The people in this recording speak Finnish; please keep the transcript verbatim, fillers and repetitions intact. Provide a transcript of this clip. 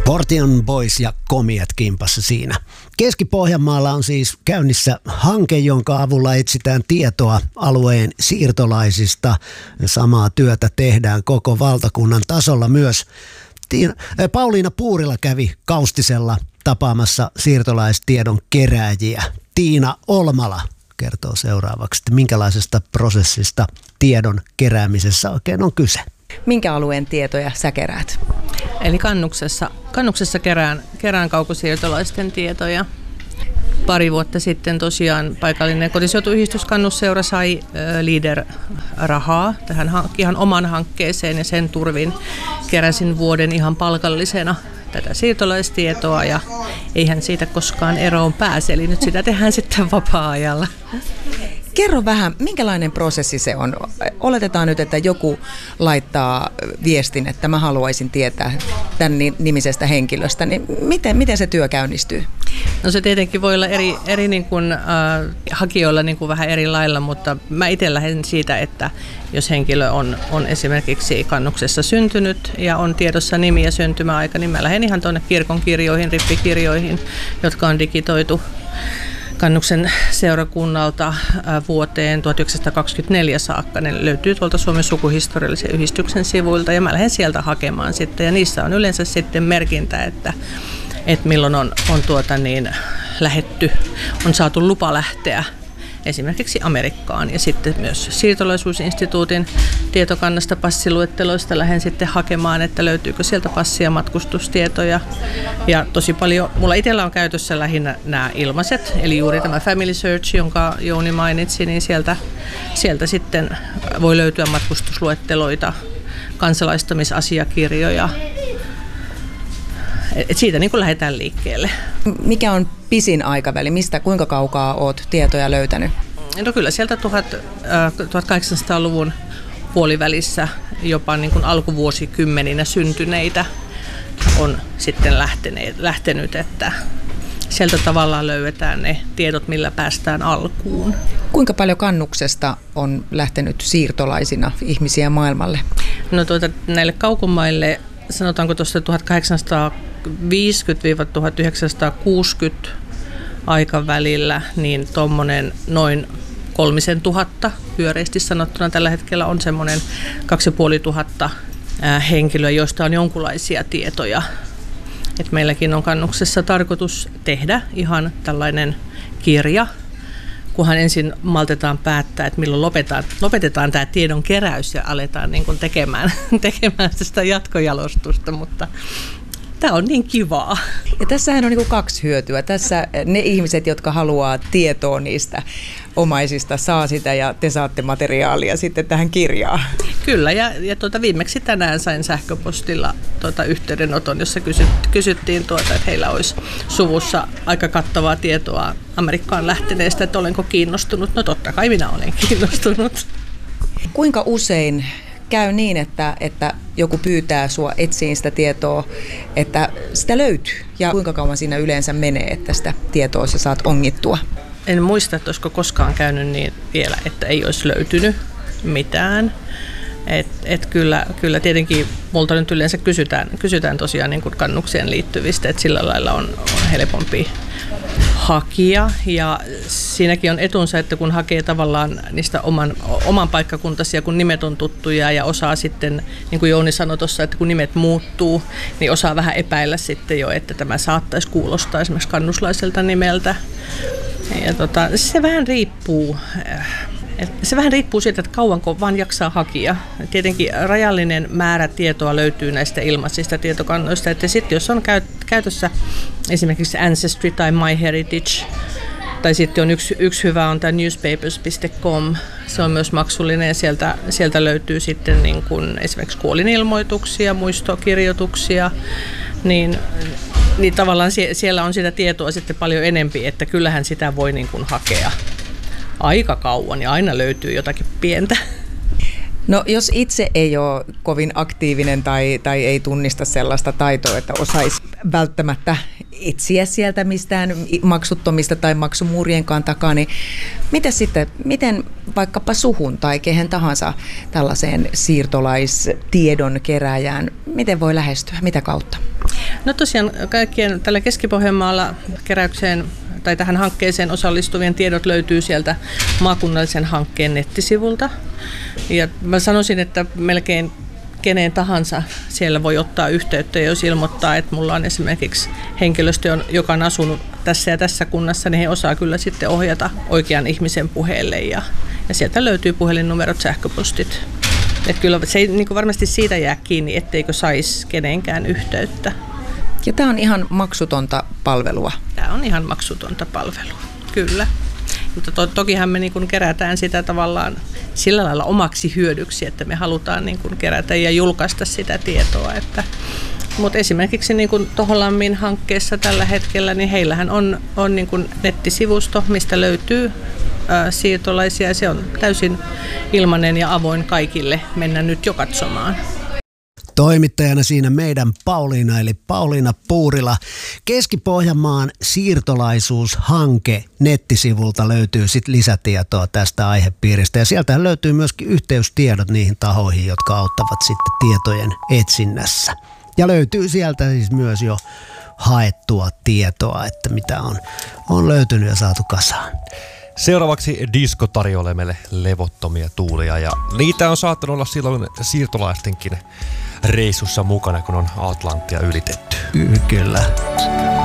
Portion Boys ja komiat kimpassa siinä. Keski-Pohjanmaalla on siis käynnissä hanke, jonka avulla etsitään tietoa alueen siirtolaisista. Samaa työtä tehdään koko valtakunnan tasolla myös. Pauliina Puurila kävi Kaustisella tapaamassa siirtolaistiedon kerääjiä. Tiina Olmala kertoo seuraavaksi, että minkälaisesta prosessista tiedon keräämisessä oikein on kyse. Minkä alueen tietoja sä keräät? Eli Kannuksessa, Kannuksessa kerään, kerään kaukosiirtolaisten tietoja. Pari vuotta sitten tosiaan paikallinen kotiseutuyhdistys Kannusseura sai Leader-rahaa tähän ihan oman hankkeeseen ja sen turvin keräsin vuoden ihan palkallisena tätä siirtolaistietoa ja eihän siitä koskaan eroon pääse, eli nyt sitä tehdään sitten vapaa-ajalla. Kerro vähän, minkälainen prosessi se on? Oletetaan nyt, että joku laittaa viestin, että mä haluaisin tietää tämän nimisestä henkilöstä, niin miten, miten se työ käynnistyy? No se tietenkin voi olla eri, eri niin kuin, äh, hakijoilla niin kuin vähän eri lailla, mutta mä itse lähden siitä, että jos henkilö on, on esimerkiksi Kannuksessa syntynyt ja on tiedossa nimi ja syntymäaika, niin mä lähden ihan tuonne kirkon kirjoihin, rippikirjoihin, jotka on digitoitu Kannuksen seurakunnalta vuoteen tuhatyhdeksänsataakaksikymmentäneljä saakka. Ne löytyy tuolta Suomen sukuhistoriallisen yhdistyksen sivuilta ja mä lähden sieltä hakemaan sitten. Ja niissä on yleensä sitten merkintä, että, että milloin on, on tuota niin, lähetty, on saatu lupa lähteä esimerkiksi Amerikkaan. Ja sitten myös siirtolaisuusinstituutin tietokannasta passiluetteloista lähden sitten hakemaan, että löytyykö sieltä passi- ja matkustustietoja. Ja tosi paljon, mulla itsellä on käytössä lähinnä nämä ilmaiset, eli juuri tämä Family Search, jonka Jouni mainitsi, niin sieltä, sieltä sitten voi löytyä matkustusluetteloita, kansalaistamisasiakirjoja. Et siitä niin kuin lähdetään liikkeelle. Mikä on pisin aikaväli? Mistä, kuinka kaukaa olet tietoja löytänyt? No kyllä sieltä tuhatkahdeksansataaluvun puolivälissä jopa niin kuin alkuvuosikymmeninä syntyneitä on sitten lähteneet, lähtenyt, että sieltä tavallaan löydetään ne tiedot, millä päästään alkuun. Kuinka paljon Kannuksesta on lähtenyt siirtolaisina ihmisiä maailmalle? No tuota, näille kaukomaille sanotaanko tuosta tuhatkahdeksansataaviisikymmentä–tuhatyhdeksänsataakuusikymmentä aikavälillä, niin tuommoinen noin kolmisen tuhatta pyöreästi sanottuna tällä hetkellä on semmoinen kaksi ja puoli tuhatta henkilöä, joista on jonkunlaisia tietoja. Et meilläkin on Kannuksessa tarkoitus tehdä ihan tällainen kirja, kunhan ensin maltetaan päättää, että milloin lopetetaan, lopetetaan tämä tiedon keräys ja aletaan niin kuin tekemään, tekemään sitä jatkojalostusta, mutta tämä on niin kivaa. Ja tässähän on niin kuin kaksi hyötyä. Tässä ne ihmiset, jotka haluaa tietoa niistä omaisista, saa sitä ja te saatte materiaalia sitten tähän kirjaan. Kyllä, ja, ja tuota, viimeksi tänään sain sähköpostilla tuota, yhteydenoton, jossa kysyt, kysyttiin, tuota, että heillä olisi suvussa aika kattavaa tietoa Amerikkaan lähteneestä, että olenko kiinnostunut. No totta kai minä olen kiinnostunut. Kuinka usein käy niin, että, että joku pyytää sua etsiin sitä tietoa, että sitä löytyy? Ja kuinka kauan siinä yleensä menee, että sitä tietoa sä saat ongittua? En muista, että olisiko koskaan käynyt niin vielä, että ei olisi löytynyt mitään. Et, et kyllä, kyllä tietenkin multa nyt yleensä kysytään, kysytään tosiaan niin kuin Kannukseen liittyvistä, että sillä lailla on, on helpompi hakija. Ja siinäkin on etunsa, että kun hakee tavallaan niistä oman, oman paikkakuntaisia, kun nimet on tuttuja ja osaa sitten, niin kuin Jouni sanoi tuossa, että kun nimet muuttuu, niin osaa vähän epäillä sitten jo, että tämä saattaisi kuulostaa esimerkiksi kannuslaiselta nimeltä. Ja tota, se vähän riippuu. Se vähän riippuu siitä, että kauanko vaan jaksaa hakea. Tietenkin rajallinen määrä tietoa löytyy näistä ilmaisista tietokannoista. Että sitten jos on käytössä esimerkiksi Ancestry tai MyHeritage, tai sitten on yksi, yksi hyvä on tämä newspapers piste com. Se on myös maksullinen ja sieltä, sieltä löytyy sitten niin kuin esimerkiksi kuolinilmoituksia, muistokirjoituksia, niin niin tavallaan siellä on sitä tietoa sitten paljon enempi, että kyllähän sitä voi niin kuin hakea aika kauan ja aina löytyy jotakin pientä. No jos itse ei ole kovin aktiivinen tai, tai ei tunnista sellaista taitoa, että osaisi välttämättä etsiä sieltä mistään maksuttomista tai maksumuurienkaan takaa, niin miten sitten, miten vaikkapa suhun tai kehen tahansa tällaiseen siirtolaistiedon kerääjään, miten voi lähestyä, mitä kautta? No tosiaan kaikkien tällä Keski-Pohjanmaalla keräykseen tai tähän hankkeeseen osallistuvien tiedot löytyy sieltä maakunnallisen hankkeen nettisivulta. Ja mä sanoisin, että melkein keneen tahansa siellä voi ottaa yhteyttä, jos ilmoittaa, että mulla on esimerkiksi henkilöstö, joka on asunut tässä ja tässä kunnassa, niin he osaa kyllä sitten ohjata oikean ihmisen puheelle ja, ja sieltä löytyy puhelinnumerot, sähköpostit. Että kyllä se ei niin kuin varmasti siitä jää kiinni, etteikö saisi kenenkään yhteyttä. Ja tämä on ihan maksutonta palvelua. Tämä on ihan maksutonta palvelua, kyllä. Mutta to, tokihan me niin kuin kerätään sitä tavallaan sillä lailla omaksi hyödyksi, että me halutaan niin kuin kerätä ja julkaista sitä tietoa. Että, mutta esimerkiksi niin kuin Toholammin hankkeessa tällä hetkellä, niin heillähän on, on niin kuin nettisivusto, mistä löytyy ää, siirtolaisia. Se on täysin ilmainen ja avoin kaikille mennä nyt jo katsomaan. Toimittajana siinä meidän Pauliina, eli Pauliina Puurila. Keski-Pohjanmaan siirtolaisuushanke nettisivulta löytyy sit lisätietoa tästä aihepiiristä. Ja sieltä löytyy myöskin yhteystiedot niihin tahoihin, jotka auttavat sitten tietojen etsinnässä. Ja löytyy sieltä siis myös jo haettua tietoa, että mitä on, on löytynyt ja saatu kasaan. Seuraavaksi disko tarjoilee meille levottomia tuulia ja niitä on saattanut olla silloin siirtolaistenkin reissussa mukana, kun on Atlanttia ylitetty. Kyllä.